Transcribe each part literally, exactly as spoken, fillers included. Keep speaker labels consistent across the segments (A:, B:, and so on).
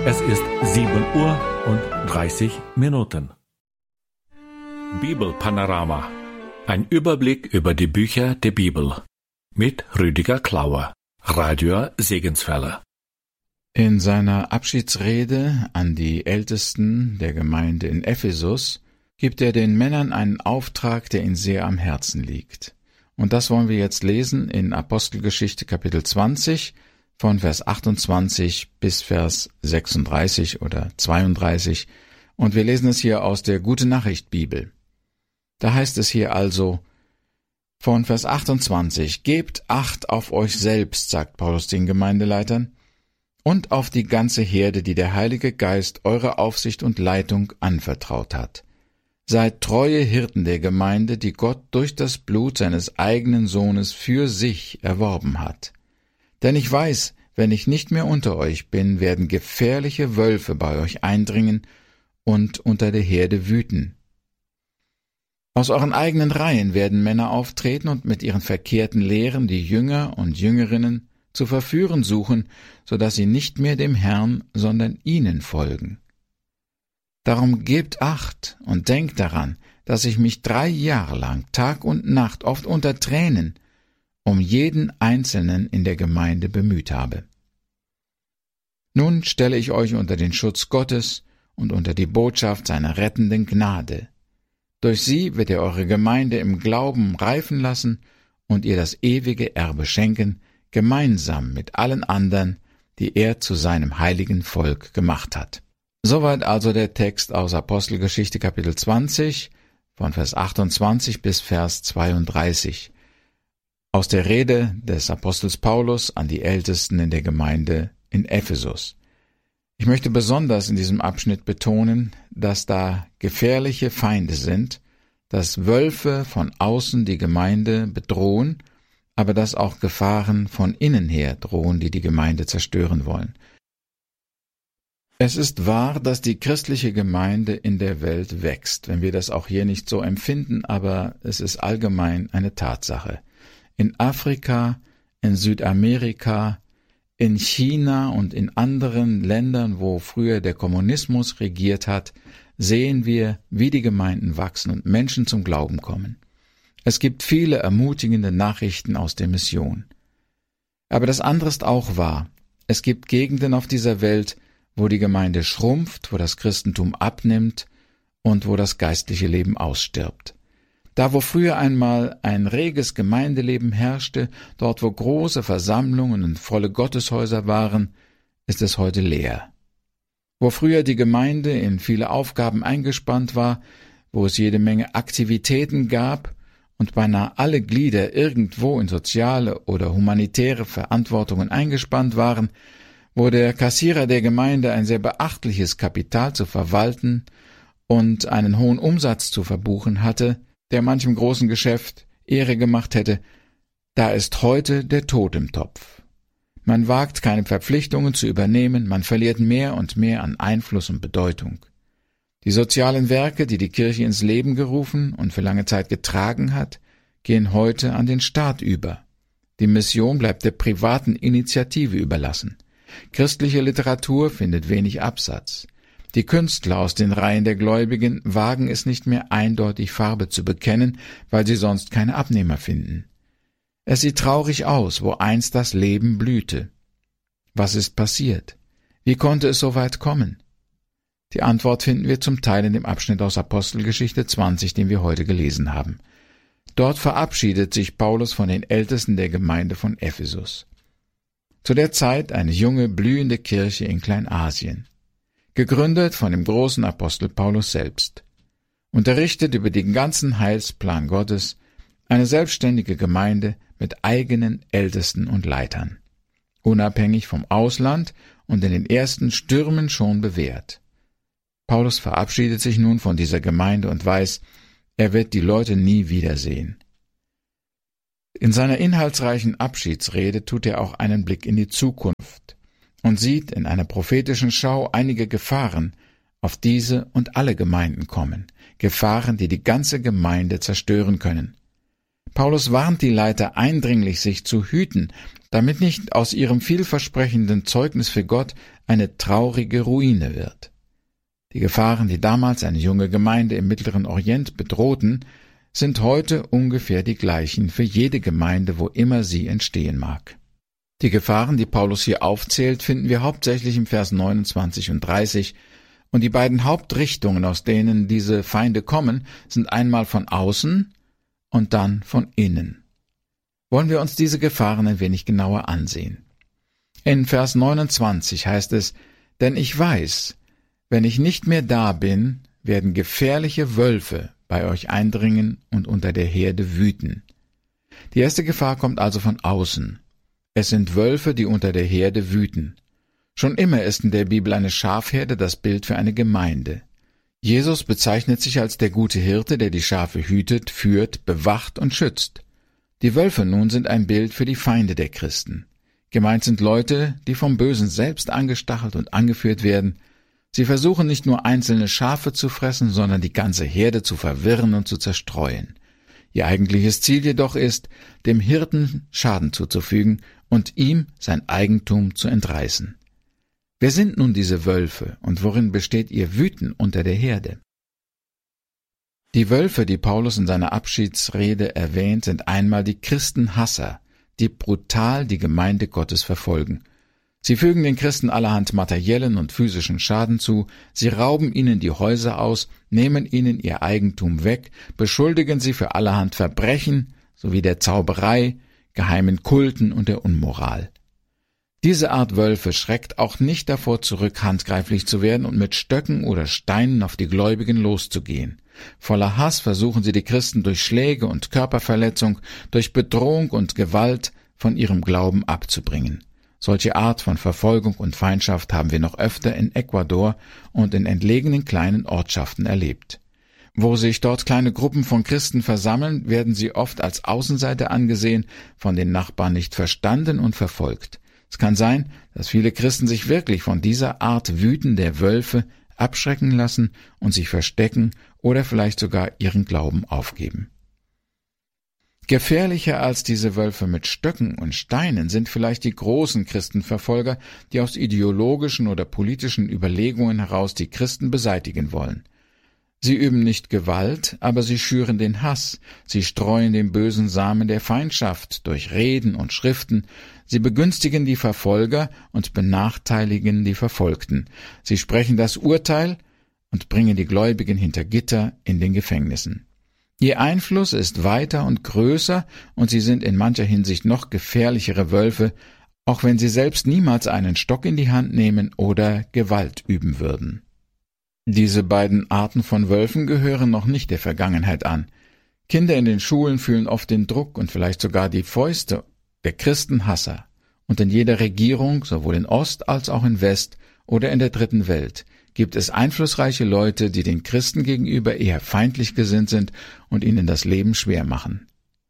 A: Es ist sieben Uhr und dreißig Minuten. Bibelpanorama. Ein Überblick über die Bücher der Bibel. Mit Rüdiger Klauer, Radio Segenswelle.
B: In seiner Abschiedsrede an die Ältesten der Gemeinde in Ephesus gibt er den Männern einen Auftrag, der ihnen sehr am Herzen liegt. Und das wollen wir jetzt lesen in Apostelgeschichte Kapitel zwanzig, von Vers achtundzwanzig bis Vers sechsunddreißig oder zweiunddreißig. Und wir lesen es hier aus der Gute-Nachricht-Bibel. Da heißt es hier also von Vers achtundzwanzig, Gebt Acht auf euch selbst, sagt Paulus den Gemeindeleitern, und auf die ganze Herde, die der Heilige Geist eure Aufsicht und Leitung anvertraut hat. Seid treue Hirten der Gemeinde, die Gott durch das Blut seines eigenen Sohnes für sich erworben hat. Denn ich weiß, wenn ich nicht mehr unter euch bin, werden gefährliche Wölfe bei euch eindringen und unter der Herde wüten. Aus euren eigenen Reihen werden Männer auftreten und mit ihren verkehrten Lehren die Jünger und Jüngerinnen zu verführen suchen, so dass sie nicht mehr dem Herrn, sondern ihnen folgen. Darum gebt Acht und denkt daran, dass ich mich drei Jahre lang, Tag und Nacht, oft unter Tränen, um jeden Einzelnen in der Gemeinde bemüht habe. Nun stelle ich euch unter den Schutz Gottes und unter die Botschaft seiner rettenden Gnade. Durch sie wird er eure Gemeinde im Glauben reifen lassen und ihr das ewige Erbe schenken, gemeinsam mit allen anderen, die er zu seinem heiligen Volk gemacht hat. Soweit also der Text aus Apostelgeschichte Kapitel zwanzig, von Vers achtundzwanzig bis Vers zweiunddreißig. Aus der Rede des Apostels Paulus an die Ältesten in der Gemeinde in Ephesus. Ich möchte besonders in diesem Abschnitt betonen, dass da gefährliche Feinde sind, dass Wölfe von außen die Gemeinde bedrohen, aber dass auch Gefahren von innen her drohen, die die Gemeinde zerstören wollen. Es ist wahr, dass die christliche Gemeinde in der Welt wächst, wenn wir das auch hier nicht so empfinden, aber es ist allgemein eine Tatsache. In Afrika, in Südamerika, in China und in anderen Ländern, wo früher der Kommunismus regiert hat, sehen wir, wie die Gemeinden wachsen und Menschen zum Glauben kommen. Es gibt viele ermutigende Nachrichten aus der Mission. Aber das andere ist auch wahr. Es gibt Gegenden auf dieser Welt, wo die Gemeinde schrumpft, wo das Christentum abnimmt und wo das geistliche Leben ausstirbt. Da, wo früher einmal ein reges Gemeindeleben herrschte, dort, wo große Versammlungen und volle Gotteshäuser waren, ist es heute leer. Wo früher die Gemeinde in viele Aufgaben eingespannt war, wo es jede Menge Aktivitäten gab und beinahe alle Glieder irgendwo in soziale oder humanitäre Verantwortungen eingespannt waren, wo der Kassierer der Gemeinde ein sehr beachtliches Kapital zu verwalten und einen hohen Umsatz zu verbuchen hatte, der manchem großen Geschäft Ehre gemacht hätte, da ist heute der Tod im Topf. Man wagt keine Verpflichtungen zu übernehmen, man verliert mehr und mehr an Einfluss und Bedeutung. Die sozialen Werke, die die Kirche ins Leben gerufen und für lange Zeit getragen hat, gehen heute an den Staat über. Die Mission bleibt der privaten Initiative überlassen. Christliche Literatur findet wenig Absatz. Die Künstler aus den Reihen der Gläubigen wagen es nicht mehr eindeutig Farbe zu bekennen, weil sie sonst keine Abnehmer finden. Es sieht traurig aus, wo einst das Leben blühte. Was ist passiert? Wie konnte es so weit kommen? Die Antwort finden wir zum Teil in dem Abschnitt aus Apostelgeschichte zwanzig, den wir heute gelesen haben. Dort verabschiedet sich Paulus von den Ältesten der Gemeinde von Ephesus. Zu der Zeit eine junge, blühende Kirche in Kleinasien. Gegründet von dem großen Apostel Paulus selbst. Unterrichtet über den ganzen Heilsplan Gottes, eine selbstständige Gemeinde mit eigenen Ältesten und Leitern. Unabhängig vom Ausland und in den ersten Stürmen schon bewährt. Paulus verabschiedet sich nun von dieser Gemeinde und weiß, er wird die Leute nie wiedersehen. In seiner inhaltsreichen Abschiedsrede tut er auch einen Blick in die Zukunft und sieht in einer prophetischen Schau einige Gefahren, auf diese und alle Gemeinden kommen, Gefahren, die die ganze Gemeinde zerstören können. Paulus warnt die Leiter eindringlich, sich zu hüten, damit nicht aus ihrem vielversprechenden Zeugnis für Gott eine traurige Ruine wird. Die Gefahren, die damals eine junge Gemeinde im Mittleren Orient bedrohten, sind heute ungefähr die gleichen für jede Gemeinde, wo immer sie entstehen mag. Die Gefahren, die Paulus hier aufzählt, finden wir hauptsächlich im Vers neunundzwanzig und dreißig, und die beiden Hauptrichtungen, aus denen diese Feinde kommen, sind einmal von außen und dann von innen. Wollen wir uns diese Gefahren ein wenig genauer ansehen. In Vers neunundzwanzig heißt es, »Denn ich weiß, wenn ich nicht mehr da bin, werden gefährliche Wölfe bei euch eindringen und unter der Herde wüten.« Die erste Gefahr kommt also von außen. Es sind Wölfe, die unter der Herde wüten. Schon immer ist in der Bibel eine Schafherde das Bild für eine Gemeinde. Jesus bezeichnet sich als der gute Hirte, der die Schafe hütet, führt, bewacht und schützt. Die Wölfe nun sind ein Bild für die Feinde der Christen. Gemeint sind Leute, die vom Bösen selbst angestachelt und angeführt werden. Sie versuchen nicht nur einzelne Schafe zu fressen, sondern die ganze Herde zu verwirren und zu zerstreuen. Ihr eigentliches Ziel jedoch ist, dem Hirten Schaden zuzufügen und ihm sein Eigentum zu entreißen. Wer sind nun diese Wölfe und worin besteht ihr Wüten unter der Herde? Die Wölfe, die Paulus in seiner Abschiedsrede erwähnt, sind einmal die Christenhasser, die brutal die Gemeinde Gottes verfolgen. Sie fügen den Christen allerhand materiellen und physischen Schaden zu, sie rauben ihnen die Häuser aus, nehmen ihnen ihr Eigentum weg, beschuldigen sie für allerhand Verbrechen sowie der Zauberei, geheimen Kulten und der Unmoral. Diese Art Wölfe schreckt auch nicht davor zurück, handgreiflich zu werden und mit Stöcken oder Steinen auf die Gläubigen loszugehen. Voller Hass versuchen sie die Christen durch Schläge und Körperverletzung, durch Bedrohung und Gewalt von ihrem Glauben abzubringen. Solche Art von Verfolgung und Feindschaft haben wir noch öfter in Ecuador und in entlegenen kleinen Ortschaften erlebt. Wo sich dort kleine Gruppen von Christen versammeln, werden sie oft als Außenseiter angesehen, von den Nachbarn nicht verstanden und verfolgt. Es kann sein, dass viele Christen sich wirklich von dieser Art wütender Wölfe abschrecken lassen und sich verstecken oder vielleicht sogar ihren Glauben aufgeben. Gefährlicher als diese Wölfe mit Stöcken und Steinen sind vielleicht die großen Christenverfolger, die aus ideologischen oder politischen Überlegungen heraus die Christen beseitigen wollen. Sie üben nicht Gewalt, aber sie schüren den Hass, sie streuen den bösen Samen der Feindschaft durch Reden und Schriften, sie begünstigen die Verfolger und benachteiligen die Verfolgten, sie sprechen das Urteil und bringen die Gläubigen hinter Gitter in den Gefängnissen. Ihr Einfluss ist weiter und größer und sie sind in mancher Hinsicht noch gefährlichere Wölfe, auch wenn sie selbst niemals einen Stock in die Hand nehmen oder Gewalt üben würden. Diese beiden Arten von Wölfen gehören noch nicht der Vergangenheit an. Kinder in den Schulen fühlen oft den Druck und vielleicht sogar die Fäuste der Christenhasser. Und in jeder Regierung, sowohl in Ost als auch in West oder in der dritten Welt, gibt es einflussreiche Leute, die den Christen gegenüber eher feindlich gesinnt sind und ihnen das Leben schwer machen.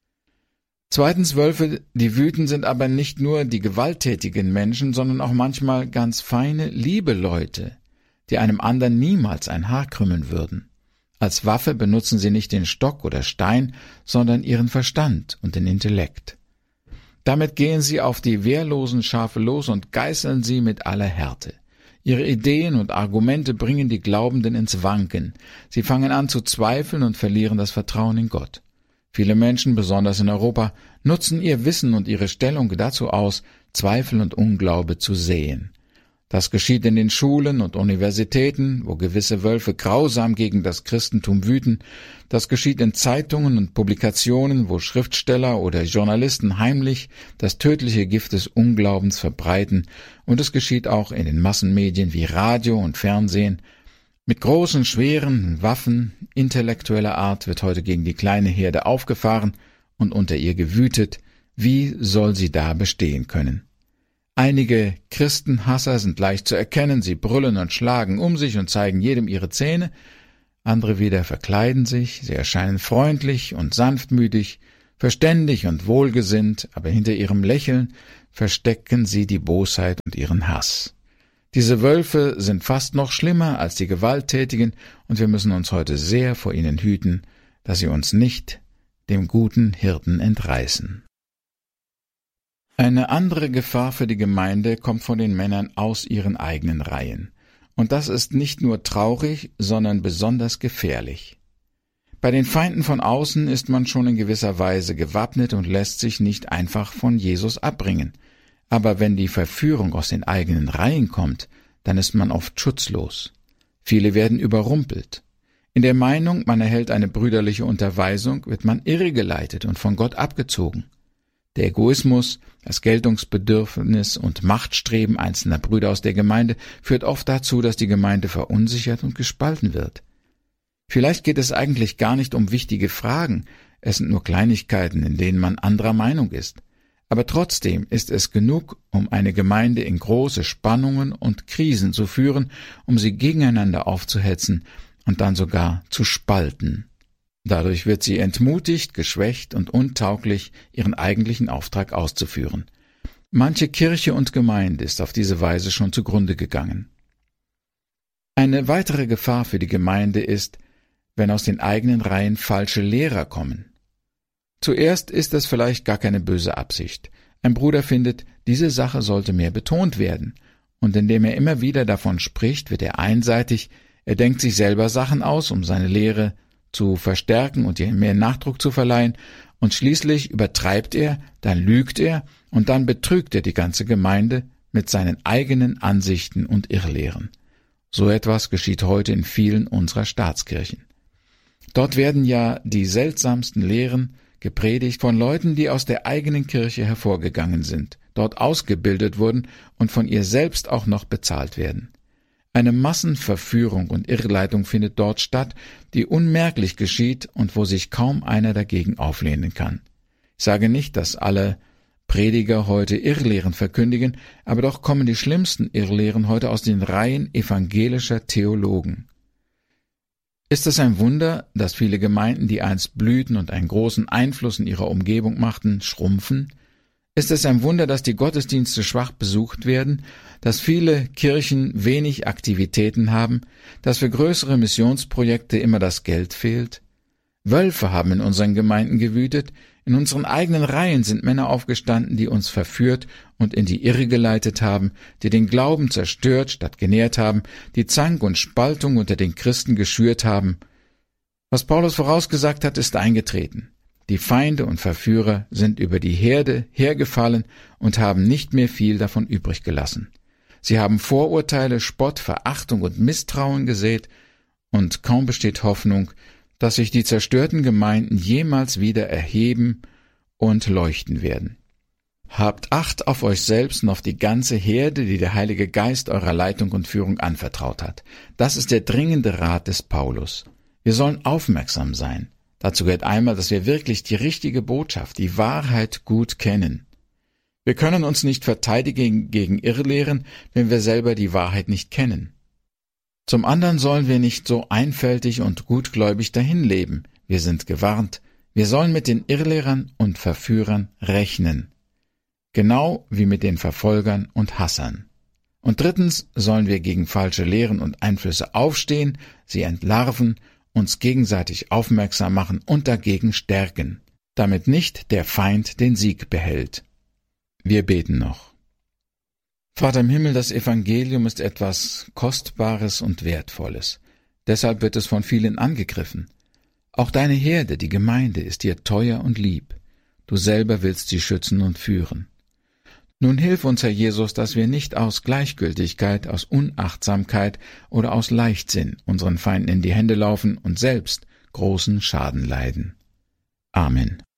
B: Zweitens, Wölfe, die wüten, sind aber nicht nur die gewalttätigen Menschen, sondern auch manchmal ganz feine, liebe Leute, die einem anderen niemals ein Haar krümmen würden. Als Waffe benutzen sie nicht den Stock oder Stein, sondern ihren Verstand und den Intellekt. Damit gehen sie auf die wehrlosen Schafe los und geißeln sie mit aller Härte. Ihre Ideen und Argumente bringen die Glaubenden ins Wanken. Sie fangen an zu zweifeln und verlieren das Vertrauen in Gott. Viele Menschen, besonders in Europa, nutzen ihr Wissen und ihre Stellung dazu aus, Zweifel und Unglaube zu säen. Das geschieht in den Schulen und Universitäten, wo gewisse Wölfe grausam gegen das Christentum wüten. Das geschieht in Zeitungen und Publikationen, wo Schriftsteller oder Journalisten heimlich das tödliche Gift des Unglaubens verbreiten. Und es geschieht auch in den Massenmedien wie Radio und Fernsehen. Mit großen, schweren Waffen intellektueller Art wird heute gegen die kleine Herde aufgefahren und unter ihr gewütet. Wie soll sie da bestehen können? Einige Christenhasser sind leicht zu erkennen, sie brüllen und schlagen um sich und zeigen jedem ihre Zähne, andere wieder verkleiden sich, sie erscheinen freundlich und sanftmütig, verständig und wohlgesinnt, aber hinter ihrem Lächeln verstecken sie die Bosheit und ihren Hass. Diese Wölfe sind fast noch schlimmer als die Gewalttätigen, und wir müssen uns heute sehr vor ihnen hüten, dass sie uns nicht dem guten Hirten entreißen. Eine andere Gefahr für die Gemeinde kommt von den Männern aus ihren eigenen Reihen. Und das ist nicht nur traurig, sondern besonders gefährlich. Bei den Feinden von außen ist man schon in gewisser Weise gewappnet und lässt sich nicht einfach von Jesus abbringen. Aber wenn die Verführung aus den eigenen Reihen kommt, dann ist man oft schutzlos. Viele werden überrumpelt. In der Meinung, man erhält eine brüderliche Unterweisung, wird man irregeleitet und von Gott abgezogen. Der Egoismus, das Geltungsbedürfnis und Machtstreben einzelner Brüder aus der Gemeinde führt oft dazu, dass die Gemeinde verunsichert und gespalten wird. Vielleicht geht es eigentlich gar nicht um wichtige Fragen, es sind nur Kleinigkeiten, in denen man anderer Meinung ist. Aber trotzdem ist es genug, um eine Gemeinde in große Spannungen und Krisen zu führen, um sie gegeneinander aufzuhetzen und dann sogar zu spalten. Dadurch wird sie entmutigt, geschwächt und untauglich, ihren eigentlichen Auftrag auszuführen. Manche Kirche und Gemeinde ist auf diese Weise schon zugrunde gegangen. Eine weitere Gefahr für die Gemeinde ist, wenn aus den eigenen Reihen falsche Lehrer kommen. Zuerst ist es vielleicht gar keine böse Absicht. Ein Bruder findet, diese Sache sollte mehr betont werden, und indem er immer wieder davon spricht, wird er einseitig, er denkt sich selber Sachen aus, um seine Lehre zu verstärken und ihr mehr Nachdruck zu verleihen, und schließlich übertreibt er, dann lügt er und dann betrügt er die ganze Gemeinde mit seinen eigenen Ansichten und Irrlehren. So etwas geschieht heute in vielen unserer Staatskirchen. Dort werden ja die seltsamsten Lehren gepredigt von Leuten, die aus der eigenen Kirche hervorgegangen sind, dort ausgebildet wurden und von ihr selbst auch noch bezahlt werden. Eine Massenverführung und Irrleitung findet dort statt, die unmerklich geschieht und wo sich kaum einer dagegen auflehnen kann. Ich sage nicht, dass alle Prediger heute Irrlehren verkündigen, aber doch kommen die schlimmsten Irrlehren heute aus den Reihen evangelischer Theologen. Ist es ein Wunder, dass viele Gemeinden, die einst blühten und einen großen Einfluss in ihrer Umgebung machten, schrumpfen? Ist es ein Wunder, dass die Gottesdienste schwach besucht werden, dass viele Kirchen wenig Aktivitäten haben, dass für größere Missionsprojekte immer das Geld fehlt? Wölfe haben in unseren Gemeinden gewütet, in unseren eigenen Reihen sind Männer aufgestanden, die uns verführt und in die Irre geleitet haben, die den Glauben zerstört statt genährt haben, die Zank und Spaltung unter den Christen geschürt haben. Was Paulus vorausgesagt hat, ist eingetreten. Die Feinde und Verführer sind über die Herde hergefallen und haben nicht mehr viel davon übrig gelassen. Sie haben Vorurteile, Spott, Verachtung und Misstrauen gesät, und kaum besteht Hoffnung, dass sich die zerstörten Gemeinden jemals wieder erheben und leuchten werden. Habt Acht auf euch selbst und auf die ganze Herde, die der Heilige Geist eurer Leitung und Führung anvertraut hat. Das ist der dringende Rat des Paulus. Wir sollen aufmerksam sein. Dazu gehört einmal, dass wir wirklich die richtige Botschaft, die Wahrheit gut kennen. Wir können uns nicht verteidigen gegen Irrlehren, wenn wir selber die Wahrheit nicht kennen. Zum anderen sollen wir nicht so einfältig und gutgläubig dahinleben. Wir sind gewarnt, wir sollen mit den Irrlehrern und Verführern rechnen. Genau wie mit den Verfolgern und Hassern. Und drittens sollen wir gegen falsche Lehren und Einflüsse aufstehen, sie entlarven, uns gegenseitig aufmerksam machen und dagegen stärken, damit nicht der Feind den Sieg behält. Wir beten noch. Vater im Himmel, das Evangelium ist etwas Kostbares und Wertvolles. Deshalb wird es von vielen angegriffen. Auch deine Herde, die Gemeinde, ist dir teuer und lieb. Du selber willst sie schützen und führen. Nun hilf uns, Herr Jesus, dass wir nicht aus Gleichgültigkeit, aus Unachtsamkeit oder aus Leichtsinn unseren Feinden in die Hände laufen und selbst großen Schaden leiden. Amen.